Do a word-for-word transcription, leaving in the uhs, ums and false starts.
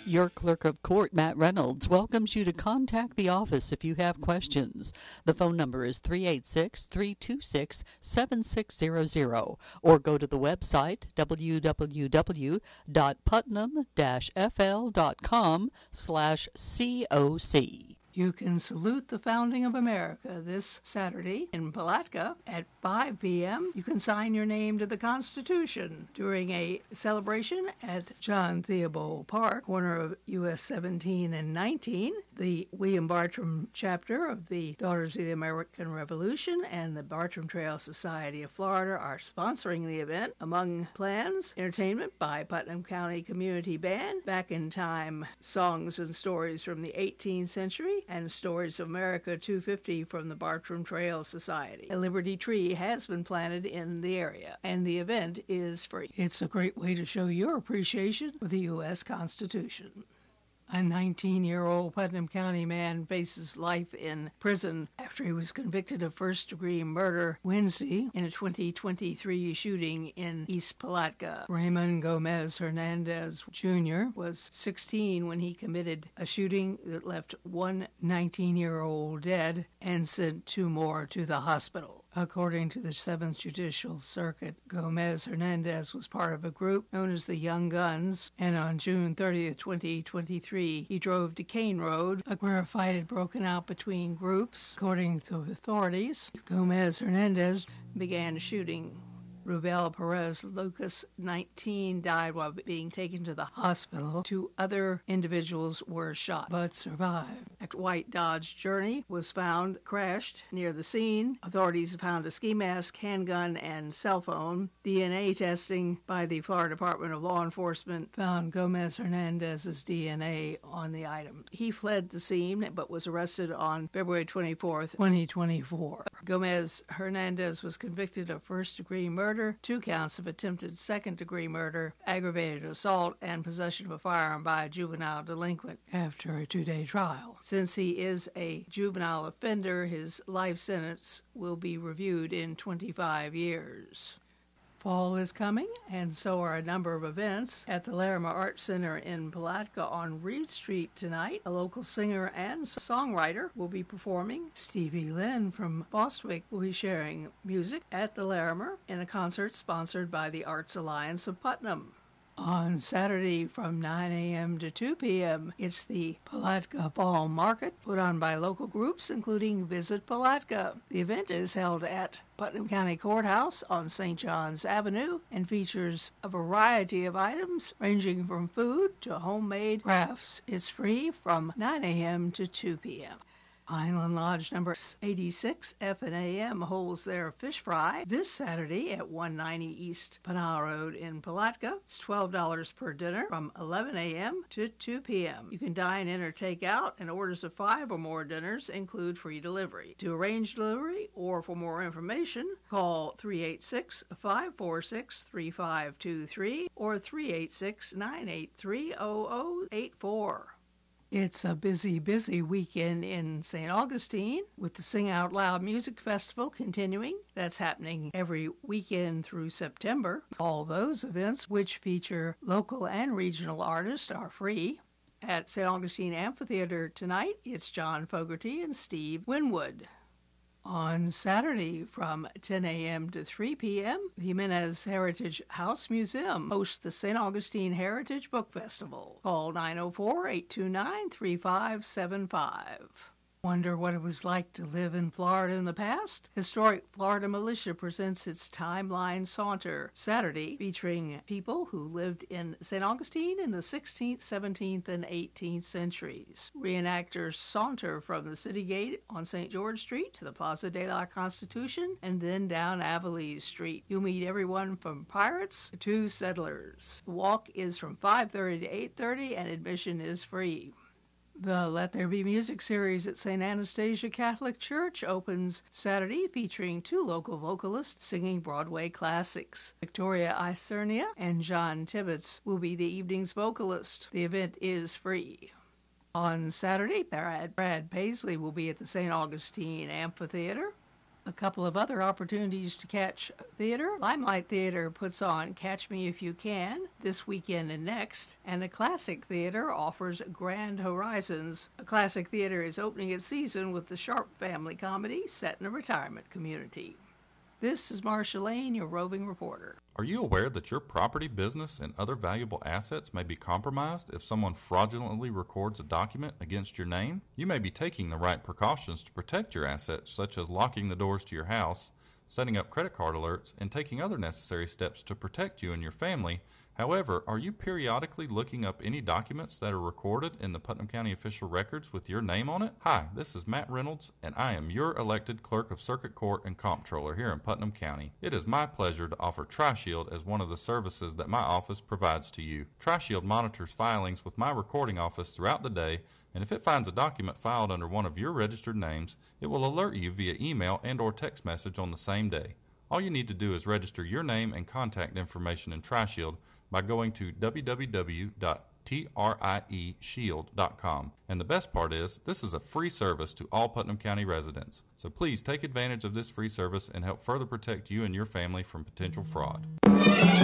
Your clerk of court, Matt Reynolds, welcomes you to contact the office if you have questions. The phone number is three eight six, three two six, seven six zero zero or go to the website w w w dot putnam dash f l dot com slash C O C. You can salute the founding of America this Saturday in Palatka at five p.m. You can sign your name to the Constitution during a celebration at John Theobald Park, corner of U S seventeen and nineteen. The William Bartram chapter of the Daughters of the American Revolution and the Bartram Trail Society of Florida are sponsoring the event. Among plans, entertainment by Putnam County Community Band, Back in Time songs and stories from the eighteenth century, and Stories of America two fifty from the Bartram Trail Society. A Liberty tree has been planted in the area, and the event is free. It's a great way to show your appreciation for the U S Constitution. A nineteen-year-old Putnam County man faces life in prison after he was convicted of first-degree murder Wednesday in a twenty twenty-three shooting in East Palatka. Raymond Gomez Hernandez Junior was sixteen when he committed a shooting that left one nineteen-year-old dead and sent two more to the hospital. According to the seventh Judicial Circuit, Gomez Hernandez was part of a group known as the Young Guns, and on June thirtieth, twenty twenty-three, he drove to Kane Road, where a fight had broken out between groups. According to authorities, Gomez Hernandez began shooting. Rubel Perez Lucas, nineteen, died while being taken to the hospital. Two other individuals were shot, but survived. A white Dodge Journey was found crashed near the scene. Authorities found a ski mask, handgun, and cell phone. D N A testing by the Florida Department of Law Enforcement found Gomez Hernandez's D N A on the item. He fled the scene, but was arrested on February twenty-fourth, twenty twenty-four. Gomez Hernandez was convicted of first-degree murder, two counts of attempted second-degree murder, aggravated assault, and possession of a firearm by a juvenile delinquent after a two-day trial. Since he is a juvenile offender, his life sentence will be reviewed in twenty-five years. Fall is coming, and so are a number of events at the Larimer Art Center in Palatka on Reed Street tonight. A local singer and songwriter will be performing. Stevie Lynn from Bostwick will be sharing music at the Larimer in a concert sponsored by the Arts Alliance of Putnam. On Saturday from nine a.m. to two p.m., it's the Palatka Fall Market, put on by local groups, including Visit Palatka. The event is held at Putnam County Courthouse on Saint John's Avenue and features a variety of items ranging from food to homemade crafts. It's free from nine a.m. to two p.m. Island Lodge number eighty-six, F and A M, holds their fish fry this Saturday at one ninety East Pinal Road in Palatka. It's twelve dollars per dinner from eleven a.m. to two p.m. You can dine in or take out, and orders of five or more dinners include free delivery. To arrange delivery or for more information, call three eight six, five four six, three five two three or three eight six, nine eight three, zero zero eight four. It's a busy, busy weekend in Saint Augustine with the Sing Out Loud Music Festival continuing. That's happening every weekend through September. All those events, which feature local and regional artists, are free. At Saint Augustine Amphitheater tonight, it's John Fogerty and Steve Winwood. On Saturday from ten a.m. to three p.m., the Jimenez Heritage House Museum hosts the Saint Augustine Heritage Book Festival. Call nine oh four, eight two nine, three five seven five. Wonder what it was like to live in Florida in the past? Historic Florida Militia presents its Timeline Saunter Saturday, featuring people who lived in Saint Augustine in the sixteenth, seventeenth, and eighteenth centuries. Reenactors saunter from the City Gate on Saint George Street to the Plaza de la Constitution and then down Avalise Street. You'll meet everyone from pirates to settlers. The walk is from five thirty to eight thirty and admission is free. The Let There Be Music series at Saint Anastasia Catholic Church opens Saturday, featuring two local vocalists singing Broadway classics. Victoria Isernia and John Tibbetts will be the evening's vocalist. The event is free. On Saturday, Brad, Brad Paisley will be at the Saint Augustine Amphitheater. A couple of other opportunities to catch theater. Limelight Theater puts on Catch Me If You Can this weekend and next, and the Classic Theater offers Grand Horizons. A Classic Theater is opening its season with the Sharp family comedy set in a retirement community. This is Marcia Lane, your roving reporter. Are you aware that your property, business, and other valuable assets may be compromised if someone fraudulently records a document against your name? You may be taking the right precautions to protect your assets, such as locking the doors to your house, setting up credit card alerts, and taking other necessary steps to protect you and your family. However, are you periodically looking up any documents that are recorded in the Putnam County official records with your name on it? Hi, this is Matt Reynolds, and I am your elected clerk of circuit court and comptroller here in Putnam County. It is my pleasure to offer TriShield as one of the services that my office provides to you. TriShield monitors filings with my recording office throughout the day, and if it finds a document filed under one of your registered names, it will alert you via email and or text message on the same day. All you need to do is register your name and contact information in TriShield by going to w w w dot trie shield dot com. And the best part is, this is a free service to all Putnam County residents. So please take advantage of this free service and help further protect you and your family from potential fraud.